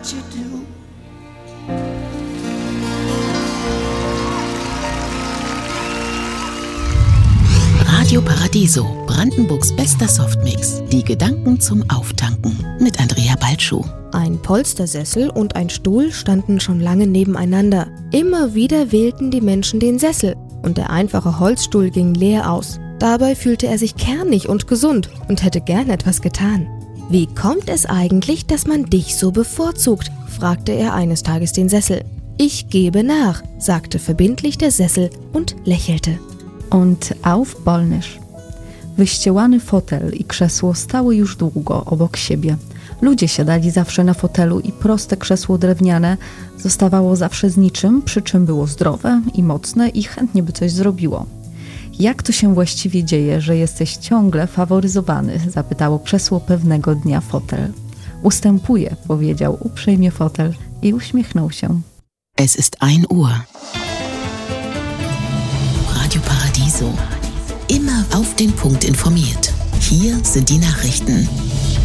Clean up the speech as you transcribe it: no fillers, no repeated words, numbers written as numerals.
what you do. Radio Paradiso, Brandenburgs bester Softmix. Die Gedanken zum Auftanken mit Andrea Balschuh. Ein Polstersessel und ein Stuhl standen schon lange nebeneinander. Immer wieder wählten die Menschen den Sessel und der einfache Holzstuhl ging leer aus. Dabei fühlte er sich kernig und gesund und hätte gern etwas getan. »Wie kommt es eigentlich, dass man dich so bevorzugt?« fragte er eines Tages den Sessel. »Ich gebe nach«, sagte verbindlich der Sessel und lächelte. Und auf Polnisch. Wyścielany fotel i krzesło stały już długo obok siebie. Ludzie siadali zawsze na fotelu i proste krzesło drewniane zostawało zawsze z niczym, przy czym było zdrowe i mocne i chętnie by coś zrobiło. Jak to się właściwie dzieje, że jesteś ciągle faworyzowany? Zapytało krzesło pewnego dnia fotel. Ustępuję, powiedział uprzejmie fotel i uśmiechnął się. Es ist 1 Uhr. Radio Paradiso. Immer auf den Punkt informiert. Hier sind die Nachrichten.